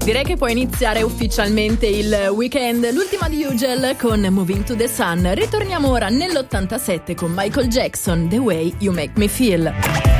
Direi che può iniziare ufficialmente il weekend. L'ultima di Ugel con Moving to the Sun. Ritorniamo ora nell'87 con Michael Jackson, The Way You Make Me Feel.